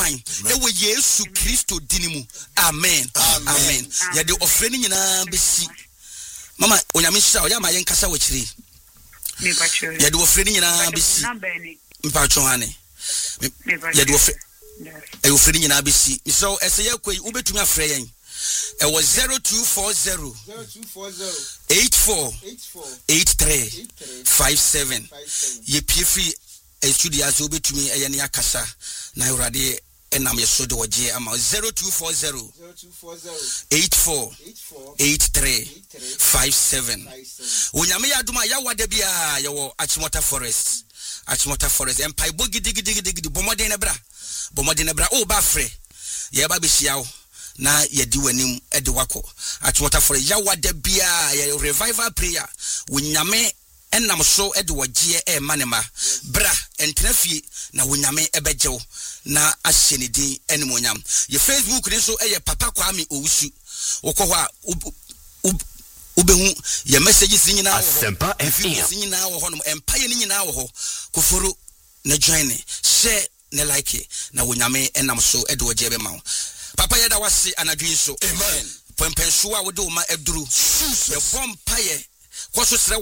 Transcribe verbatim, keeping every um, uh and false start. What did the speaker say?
kwan e wo Yesu Kristo dinimu amen amen ya de ofreni nyina besi mama onyame hira oya ma yen kasa wo kire me pacho ya de ofreni nyina besi me pacho ane ya de ofre e ofreni nyina besi so ese ye kwai ubetumi afre yen e was zero two four zero eight four eight three five seven ye pie free e studio aso betumi e ne akasa na urade enam ye so de oje ama zero two four zero eight four eight three five seven onyame ya duma ya wada bia ye wo Achimota Forest Achimota Forest empire bo gidi gidi gidi bomoden na bra bomoden na bra o ba frɛ ye ba be hia na ye di wanim e de wako Achimota Forest ya wada bia ye revival prayer onyame enam so e de woje e manema bra entrefie na wonyame e bejew na asenedi enimonyam ye Facebook ni so e ye Papa Kwame Owusu wokɔ a ubehu ye messages nyina wo Asempa F M nyina wo honom empire ni nyina wo ho koforo na join share na like na wonyame enam so e de woje be ma papa ye da wase anadwin so amen pempenso a wo de wo ma eduru ye bompa ye kwoso